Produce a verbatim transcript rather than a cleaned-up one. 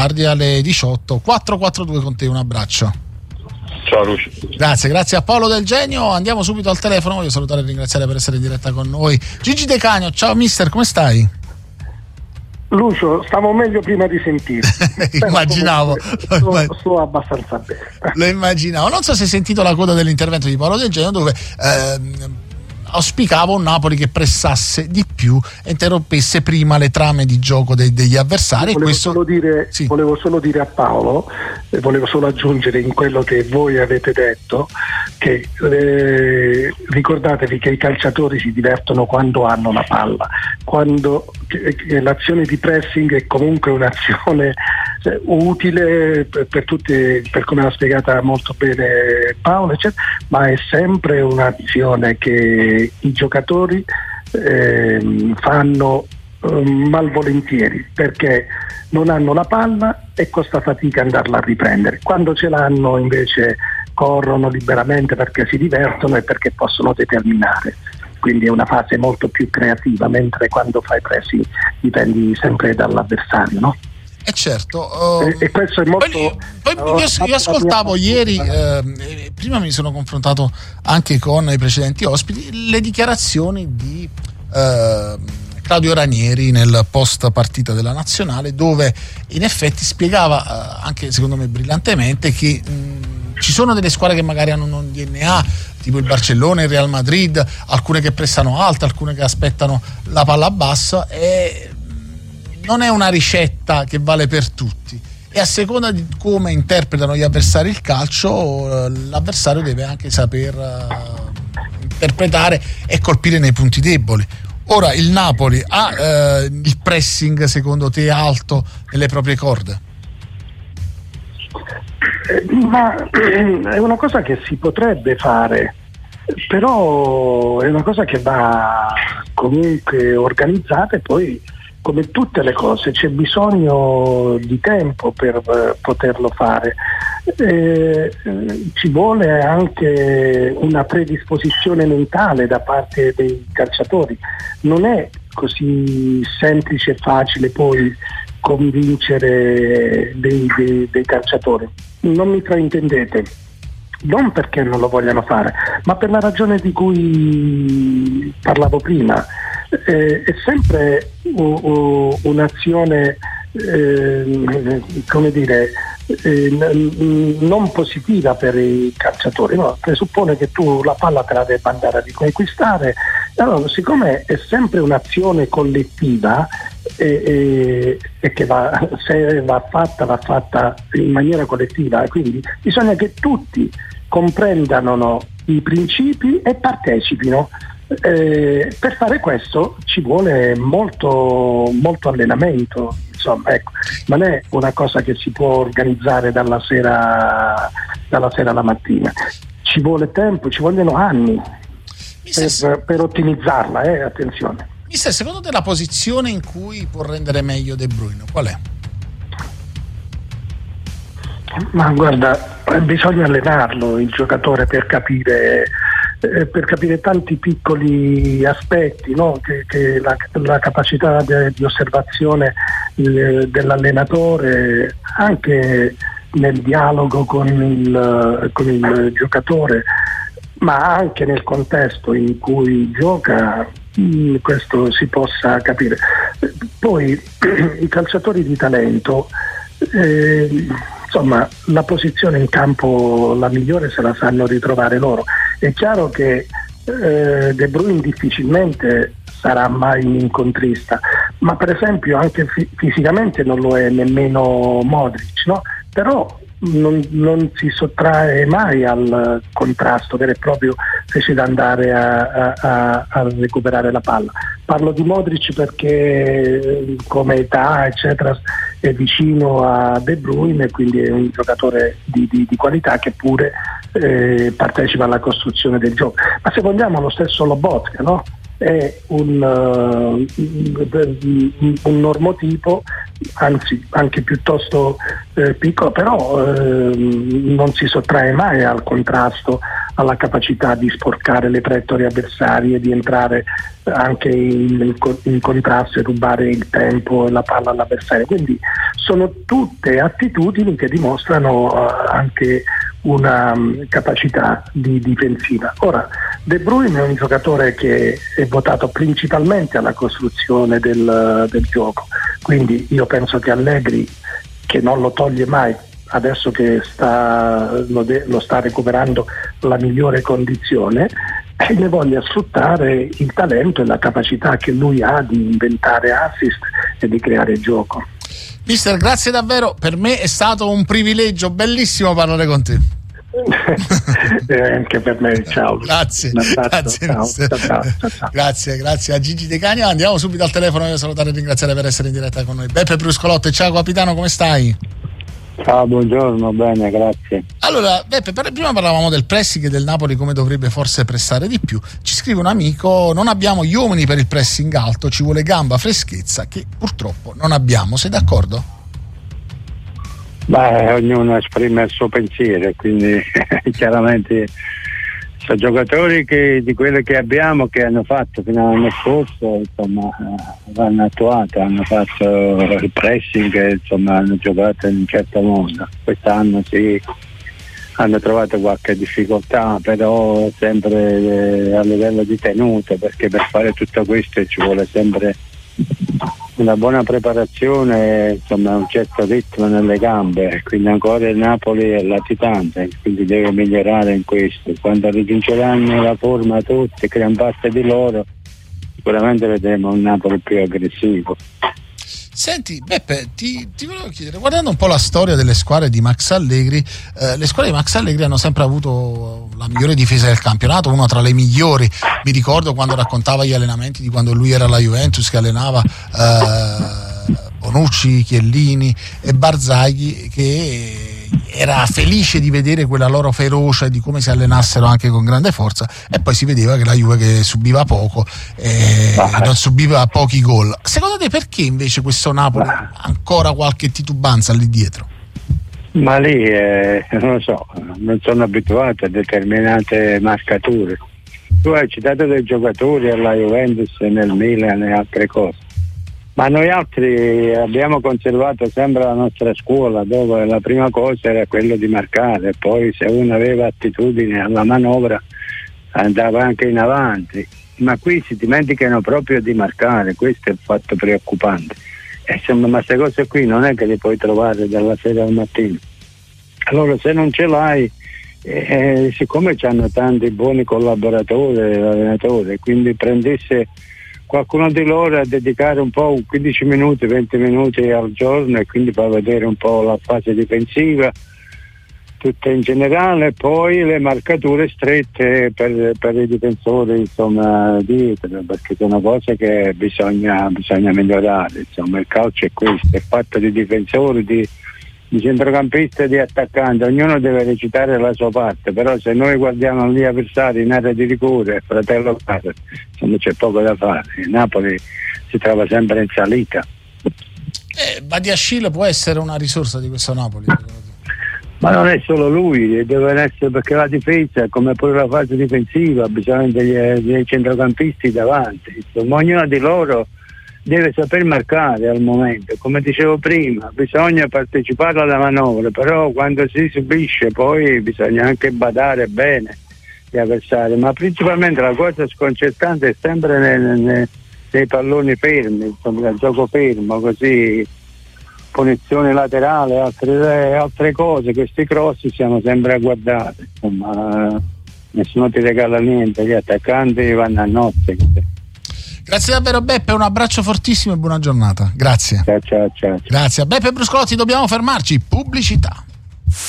tardi alle diciotto quattro quattro due con te. Un abbraccio. Ciao Lucio. Grazie, grazie a Paolo Del Genio. Andiamo subito al telefono. Voglio salutare e ringraziare per essere in diretta con noi Gigi De Canio. Ciao mister, come stai? Lucio, stavo meglio prima di sentire. Immaginavo. Sto, sto abbastanza bene. Lo immaginavo. Non so se hai sentito la coda dell'intervento di Paolo Del Genio, dove ehm, auspicava un Napoli che pressasse di più e interrompesse prima le trame di gioco dei, degli avversari. Volevo, questo... solo dire, sì. volevo solo dire a Paolo, e volevo solo aggiungere in quello che voi avete detto, che eh, ricordatevi che i calciatori si divertono quando hanno la palla, quando che, che l'azione di pressing è comunque un'azione eh, utile per, per tutti, per come l'ha spiegata molto bene Paolo, eccetera, ma è sempre un'azione che i giocatori eh, fanno eh, malvolentieri, perché non hanno la palla e costa fatica andarla a riprendere. Quando ce l'hanno invece corrono liberamente perché si divertono e perché possono determinare, quindi è una fase molto più creativa, mentre quando fai pressing dipendi sempre dall'avversario, no? Eh certo, uh, e, e questo è molto. Poi, poi io, io ascoltavo ieri, eh, prima mi sono confrontato anche con i precedenti ospiti, le dichiarazioni di eh, Claudio Ranieri nel post partita della Nazionale, dove in effetti spiegava, eh, anche secondo me brillantemente, che mh, ci sono delle squadre che magari hanno un D N A tipo il Barcellona, il Real Madrid, alcune che pressano alto, alcune che aspettano la palla bassa, e non è una ricetta che vale per tutti, e a seconda di come interpretano gli avversari il calcio, l'avversario deve anche saper uh, interpretare e colpire nei punti deboli. Ora il Napoli ha uh, il pressing secondo te alto nelle proprie corde? Ma è una cosa che si potrebbe fare, però è una cosa che va comunque organizzata, e poi, come tutte le cose, c'è bisogno di tempo per uh, poterlo fare. Eh, ci vuole anche una predisposizione mentale da parte dei calciatori. Non è così semplice e facile poi convincere dei, dei, dei calciatori. Non mi fraintendete, non perché non lo vogliano fare, ma per la ragione di cui parlavo prima. Eh, è sempre uh, uh, un'azione eh, come dire eh, n- non positiva per i calciatori, no? Presuppone che tu la palla te la debba andare a riconquistare. Allora, siccome è sempre un'azione collettiva e, e, e che va, se va fatta va fatta in maniera collettiva, quindi bisogna che tutti comprendano i principi e partecipino. Eh, per fare questo ci vuole molto, molto allenamento, insomma, ecco. Non è una cosa che si può organizzare dalla sera, dalla sera alla mattina, ci vuole tempo, ci vogliono anni per, per ottimizzarla, eh, attenzione. Mister, secondo te la posizione in cui può rendere meglio De Bruyne qual è? Ma guarda, bisogna allenarlo il giocatore per capire eh, per capire tanti piccoli aspetti, no? che, che la, la capacità de, di osservazione eh, dell'allenatore anche nel dialogo con il, con il giocatore, ma anche nel contesto in cui gioca, mh, questo si possa capire. Poi i calciatori di talento, eh, insomma, la posizione in campo la migliore se la sanno ritrovare loro. È chiaro che eh, De Bruyne difficilmente sarà mai un incontrista, ma per esempio anche fi- fisicamente non lo è nemmeno Modric, no? Però non, non si sottrae mai al contrasto vero e proprio se c'è da andare a, a, a, a recuperare la palla. Parlo di Modric perché come età eccetera è vicino a De Bruyne, quindi è un giocatore di, di, di qualità che pure eh, partecipa alla costruzione del gioco. Ma se vogliamo lo stesso Lobotka, no? è un, uh, un normotipo, anzi anche piuttosto eh, piccolo, però eh, non si sottrae mai al contrasto, alla capacità di sporcare le traiettorie avversarie, di entrare anche in, in contrasto e rubare il tempo e la palla all'avversario. Quindi sono tutte attitudini che dimostrano uh, anche una um, capacità di difensiva. Ora, De Bruyne è un giocatore che è votato principalmente alla costruzione del, del gioco, quindi io penso che Allegri, che non lo toglie mai, adesso che sta, lo, de, lo sta recuperando la migliore condizione, e ne voglia sfruttare il talento e la capacità che lui ha di inventare assist e di creare gioco. Mister, grazie davvero, per me è stato un privilegio bellissimo parlare con te. eh, anche per me, ciao. Grazie, grazie, ciao, ciao, ciao, ciao. grazie, grazie a Gigi De Cagna. Andiamo subito al telefono, voglio salutare e ringraziare per essere in diretta con noi Beppe Bruscolotti. Ciao capitano, come stai? Ciao, buongiorno, bene, grazie. Allora, Beppe, prima parlavamo del pressing e del Napoli come dovrebbe forse pressare di più. Ci scrive un amico: non abbiamo gli uomini per il pressing alto, ci vuole gamba, freschezza che purtroppo non abbiamo. Sei d'accordo? Beh, ognuno esprime il suo pensiero, quindi chiaramente sono giocatori che di quelli che abbiamo, che hanno fatto fino all'anno scorso, insomma, vanno attuati, hanno fatto il pressing, insomma, hanno giocato in un certo modo. Quest'anno sì, hanno trovato qualche difficoltà, però sempre a livello di tenuta, perché per fare tutto questo ci vuole sempre una buona preparazione, insomma un certo ritmo nelle gambe, quindi ancora il Napoli è latitante, quindi deve migliorare in questo. Quando raggiungeranno la forma tutti, gran parte di loro, sicuramente vedremo un Napoli più aggressivo. Senti Beppe, ti, ti volevo chiedere, guardando un po' la storia delle squadre di Max Allegri, eh, le squadre di Max Allegri hanno sempre avuto la migliore difesa del campionato, una tra le migliori. Mi ricordo quando raccontava gli allenamenti di quando lui era alla Juventus, che allenava eh, Bonucci, Chiellini e Barzagli, che era felice di vedere quella loro ferocia e di come si allenassero anche con grande forza, e poi si vedeva che la Juve che subiva poco e non subiva pochi gol. Secondo te perché invece questo Napoli ha ancora qualche titubanza lì dietro? Ma lì eh, non lo so, non sono abituato a determinate marcature. Tu hai citato dei giocatori alla Juventus, nel Milan e altre cose, ma noi altri abbiamo conservato sempre la nostra scuola, dove la prima cosa era quello di marcare, poi se uno aveva attitudine alla manovra andava anche in avanti, ma qui si dimenticano proprio di marcare, questo è il fatto preoccupante. E insomma, ma queste cose qui non è che le puoi trovare dalla sera al mattino. Allora se non ce l'hai, eh, siccome hanno tanti buoni collaboratori, allenatori, quindi prendesse qualcuno di loro a dedicare un po' quindici minuti, venti minuti al giorno, e quindi fa vedere un po' la fase difensiva tutta in generale, poi le marcature strette per, per i difensori, insomma, dietro, perché sono cose che bisogna, bisogna migliorare. Insomma, il calcio è questo, è fatto di difensori, di, di centrocampisti e di attaccanti, ognuno deve recitare la sua parte, però se noi guardiamo gli avversari in area di rigore, fratello caro, insomma c'è poco da fare. Il Napoli si trova sempre in salita. Eh, Badiashile può essere una risorsa di questo Napoli? Ma non è solo lui, deve essere, perché la difesa, come pure la fase difensiva, bisogna degli, dei centrocampisti davanti. Insomma, ognuno di loro deve saper marcare al momento. Come dicevo prima, bisogna partecipare alla manovra, però quando si subisce poi bisogna anche badare bene gli avversari. Ma principalmente la cosa sconcertante è sempre nei, nei, nei palloni fermi, insomma, il gioco fermo, così punizione laterale, altre, altre cose, questi cross siamo sempre a guardare, insomma nessuno ti regala niente, gli attaccanti vanno a nozze. Grazie davvero Beppe, un abbraccio fortissimo e buona giornata. Grazie. Ciao ciao ciao. Grazie a Beppe Bruscolotti, dobbiamo fermarci, pubblicità.